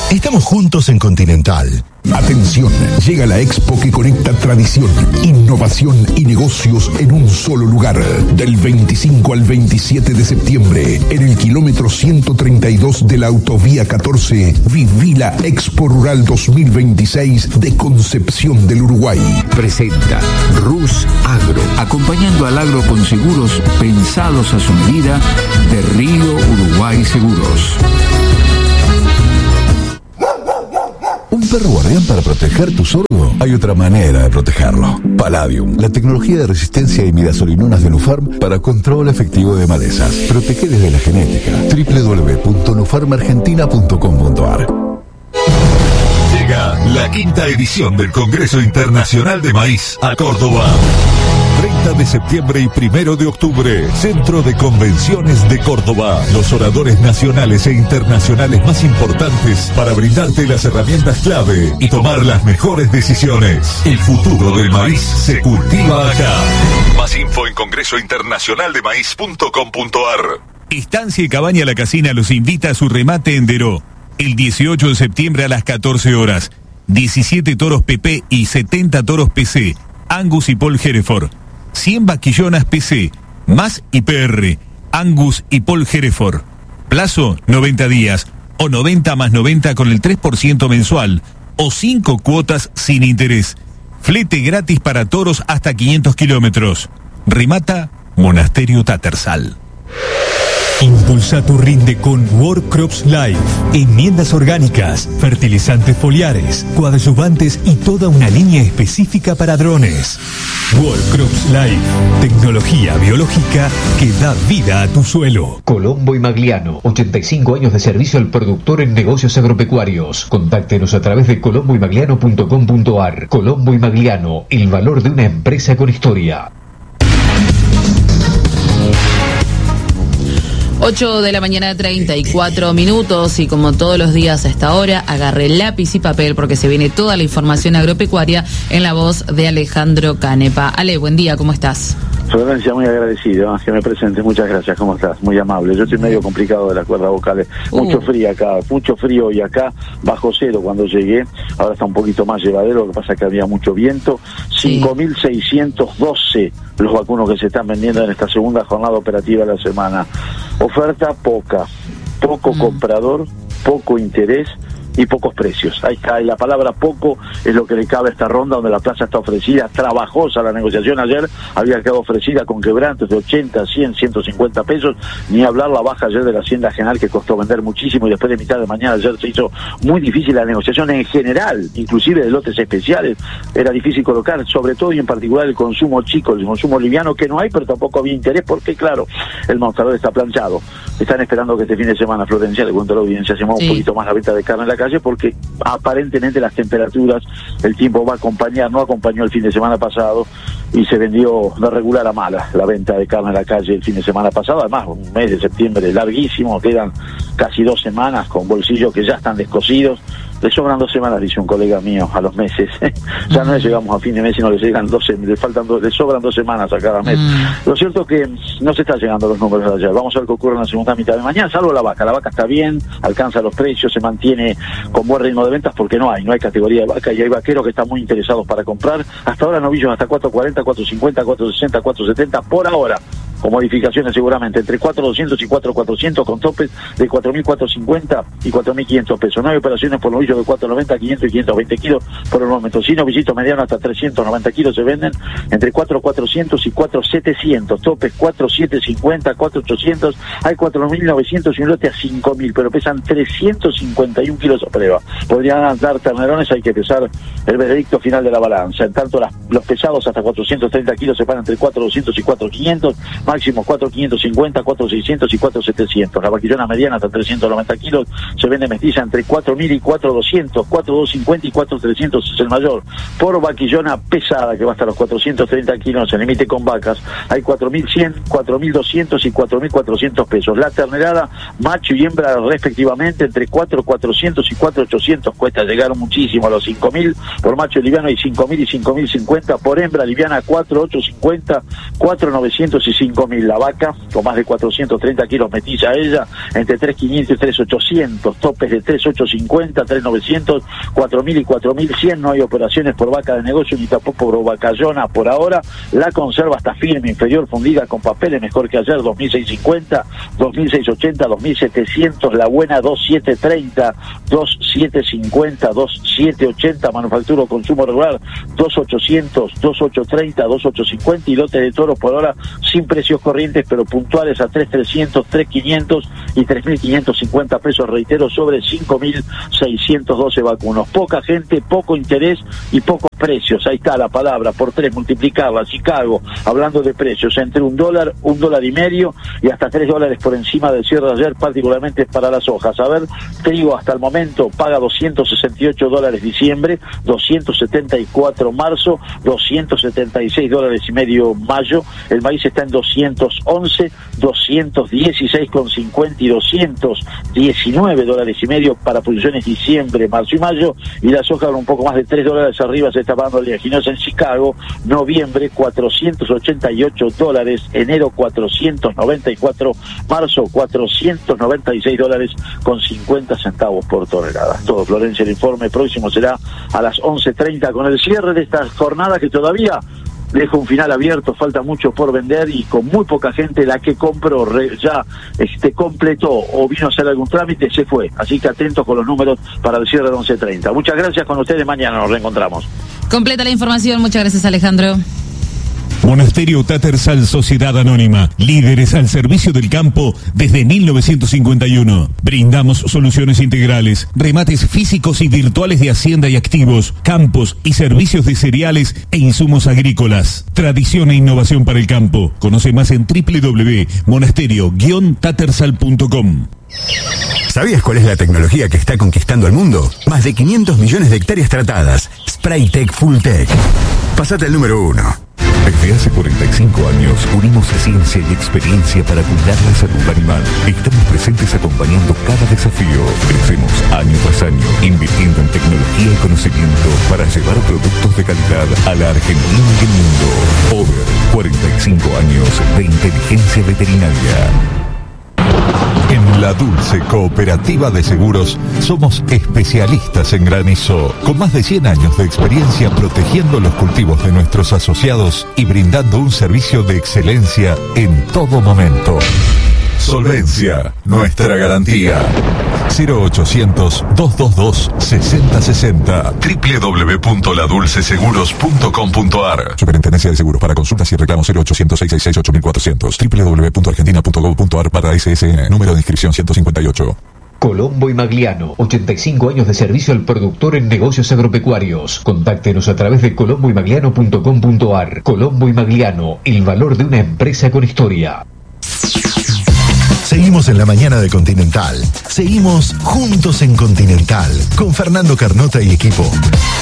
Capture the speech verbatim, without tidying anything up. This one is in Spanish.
Estamos juntos en Continental. Atención, llega la expo que conecta tradición, innovación y negocios en un solo lugar. Del veinticinco al veintisiete de septiembre, en el kilómetro ciento treinta y dos de la autovía catorce, viví la Expo Rural dos mil veintiséis de Concepción del Uruguay. Presenta Rus Agro, acompañando al agro con seguros pensados a su medida de Río Uruguay Seguros. ¿Un perro guardián para proteger tu sorgo? Hay otra manera de protegerlo. Palladium, la tecnología de resistencia a imidazolinonas de Nufarm para control efectivo de malezas. Protege desde la genética. doble u doble u doble u punto nufarm argentina punto com punto a r. Llega la quinta edición del Congreso Internacional de Maíz a Córdoba. treinta de septiembre y primero de octubre, Centro de Convenciones de Córdoba. Los oradores nacionales e internacionales más importantes para brindarte las herramientas clave y tomar las mejores decisiones. El futuro del maíz se cultiva acá. Más info en congreso internacional de maíz punto com punto a r. Estancia y Cabaña La Casina los invita a su remate en Deró. El dieciocho de septiembre a las catorce horas. diecisiete toros P P y setenta toros P C. Angus y Paul Hereford. cien vaquillonas P C, más I P R, Angus y Paul Hereford. Plazo, noventa días, o noventa más noventa con el tres por ciento mensual, o cinco cuotas sin interés. Flete gratis para toros hasta quinientos kilómetros. Remata Monasterio Tattersall. Impulsa tu rinde con World Crops Life. Enmiendas orgánicas, fertilizantes foliares, coadyuvantes y toda una línea específica para drones. World Crops Life. Tecnología biológica que da vida a tu suelo. Colombo y Magliano. ochenta y cinco años de servicio al productor en negocios agropecuarios. Contáctenos a través de colombo y magliano punto com punto a r. Colombo y Magliano. El valor de una empresa con historia. ocho de la mañana, treinta y cuatro minutos, y como todos los días a esta hora, agarré lápiz y papel porque se viene toda la información agropecuaria en la voz de Alejandro Canepa. Ale, buen día, ¿cómo estás? Florencia, muy agradecido que me presentes, muchas gracias, ¿cómo estás? Muy amable. Yo estoy medio complicado de las cuerdas vocales, uh. mucho frío acá, mucho frío y acá bajo cero cuando llegué, ahora está un poquito más llevadero, lo que pasa es que había mucho viento. Cinco mil seiscientos doce los vacunos que se están vendiendo en esta segunda jornada operativa de la semana. Oferta poca, poco mm. comprador, poco interés y pocos precios. Ahí está, y la palabra poco es lo que le cabe a esta ronda donde la plaza está ofrecida, trabajosa la negociación ayer, había quedado ofrecida con quebrantos de ochenta, cien, ciento cincuenta pesos, ni hablar la baja ayer de la Hacienda General que costó vender muchísimo y después de mitad de mañana ayer se hizo muy difícil la negociación en general, inclusive de lotes especiales, era difícil colocar, sobre todo y en particular el consumo chico, el consumo liviano que no hay, pero tampoco había interés porque claro, el mostrador está planchado. Están esperando que este fin de semana, Florencia, le cuento a la audiencia, hacemos sí. un poquito más la venta de carne en la calle porque aparentemente las temperaturas, el tiempo va a acompañar, no acompañó el fin de semana pasado y se vendió de regular a mala la venta de carne en la calle el fin de semana pasado, además un mes de septiembre larguísimo, quedan casi dos semanas con bolsillos que ya están descosidos, le sobran dos semanas, dice un colega mío, a los meses, ya no le llegamos a fin de mes sino le llegan doce, le faltan dos, le sobran dos semanas a cada mes. Mm. Lo cierto es que no se están llegando los números de ayer, vamos a ver qué ocurre en la segunda mitad de mañana, salvo la vaca, la vaca está bien, alcanza los precios, se mantiene con buen ritmo de ventas porque no hay, no hay categoría de vaca y hay vaqueros que están muy interesados para comprar, hasta ahora novillos hasta cuatro cuarenta, cuatro cincuenta, cuatro sesenta, cuatro setenta por ahora, con modificaciones seguramente, entre cuatro doscientos y cuatro cuatrocientos con topes de cuatro mil cuatrocientos cincuenta y cuatro mil quinientos pesos. No hay operaciones por novillos de cuatro noventa, quinientos y quinientos veinte kilos por el momento. Si novillito mediano hasta trescientos noventa kilos se venden entre cuatro cuatrocientos y cuatro setecientos. Topes cuatro setecientos cincuenta, cuatro ochocientos, hay cuatro mil novecientos y un lote a cinco mil, pero pesan trescientos cincuenta y un kilos a prueba. Podrían dar ternerones, hay que pesar el veredicto final de la balanza. En tanto, las, los pesados hasta cuatrocientos treinta kilos se pagan entre cuatro doscientos y cuatro quinientos, máximo cuatro quinientos cincuenta, cuatro seiscientos y cuatro setecientos. La vaquillona mediana hasta trescientos noventa kilos se vende mestiza entre cuatro mil y cuatro doscientos, cuatro doscientos cincuenta y cuatro trescientos es el mayor. Por vaquillona pesada que va hasta los cuatrocientos treinta kilos, en límite con vacas, hay cuatro mil cien, cuatro mil doscientos y cuatro mil cuatrocientos pesos. La ternerada, macho y hembra respectivamente, entre cuatro mil cuatrocientos y cuatro mil ochocientos, cuesta llegar muchísimo a los cinco mil. Por macho liviano hay cinco mil y cinco mil cincuenta, por hembra liviana cuatro mil ochocientos cincuenta, cuatro mil novecientos y cinco cinco mil. La vaca, con más de cuatrocientos treinta kilos metilla ella, entre tres mil quinientos y tres mil ochocientos, topes de tres mil ochocientos cincuenta, tres mil novecientos, cuatro mil y cuatro mil cien. No hay operaciones por vaca de negocio ni tampoco por vacallona por ahora. La conserva está firme, inferior, fundida con papeles, mejor que ayer, dos mil seiscientos cincuenta, dos mil seiscientos ochenta, dos mil setecientos. La buena, dos mil setecientos treinta, dos mil setecientos cincuenta, dos mil setecientos ochenta. Manufactura o consumo regular, dos mil ochocientos, dos mil ochocientos treinta, dos mil ochocientos cincuenta. Y lote de toros por ahora sin precios corrientes, pero puntuales a tres mil trescientos, tres mil quinientos y tres mil quinientos cincuenta pesos, reitero, sobre cinco mil seiscientos doce vacunos. Poca gente, poco interés y pocos precios. Ahí está la palabra, por tres, multiplicarla. Chicago, hablando de precios, entre un dólar, un dólar y medio y hasta tres dólares por encima del cierre de ayer, particularmente para las hojas. A ver, trigo hasta el momento paga doscientos sesenta y ocho dólares diciembre, doscientos setenta y cuatro marzo, doscientos setenta y seis dólares y medio mayo. El maíz está en doscientos once, doscientos dieciséis con cincuenta y doscientos diecinueve dólares y medio para posiciones diciembre, marzo y mayo. Y la soja un poco más de tres dólares arriba se está pagando oleaginosa en Chicago. Noviembre cuatrocientos ochenta y ocho dólares, enero cuatrocientos noventa y cuatro, marzo cuatrocientos noventa y seis dólares con cincuenta centavos por tonelada. Todo, Florencia, el informe próximo será a las once treinta con el cierre de esta jornada que todavía deja un final abierto, falta mucho por vender y con muy poca gente. La que compró re, ya este, completó o vino a hacer algún trámite, se fue. Así que atentos con los números para el cierre de once treinta. Muchas gracias, con ustedes mañana nos reencontramos. Completa la información, muchas gracias, Alejandro. Monasterio Tattersall Sociedad Anónima, líderes al servicio del campo desde mil novecientos cincuenta y uno. Brindamos soluciones integrales, remates físicos y virtuales de hacienda y activos, campos y servicios de cereales e insumos agrícolas. Tradición e innovación para el campo. Conoce más en doble u doble u doble u punto monasterio guion tattersall punto com. ¿Sabías cuál es la tecnología que está conquistando el mundo? Más de quinientos millones de hectáreas tratadas. Spraytec Fulltech. Pasate al número uno. Desde hace cuarenta y cinco años unimos ciencia y experiencia para cuidar la salud animal. Estamos presentes acompañando cada desafío. Crecemos año tras año, invirtiendo en tecnología y conocimiento para llevar productos de calidad a la Argentina y el mundo. Over, cuarenta y cinco años de inteligencia veterinaria. En La Dulce Cooperativa de Seguros somos especialistas en granizo, con más de cien años de experiencia protegiendo los cultivos de nuestros asociados y brindando un servicio de excelencia en todo momento. Solvencia, nuestra garantía. cero ochocientos, doscientos veintidós, sesenta sesenta. doble u doble u doble u punto la dulce seguros punto com punto a r. Superintendencia de Seguros. Para consultas y reclamos cero ochocientos, seiscientos sesenta y seis, ocho mil cuatrocientos. doble u doble u doble u punto argentina punto gov punto a r para S S N. Número de inscripción ciento cincuenta y ocho. Colombo y Magliano, ochenta y cinco años de servicio al productor en negocios agropecuarios. Contáctenos a través de colombo y magliano punto com punto a r. Colombo y Magliano, el valor de una empresa con historia. Seguimos en la mañana de Continental. Seguimos juntos en Continental con Fernando Carnota y equipo.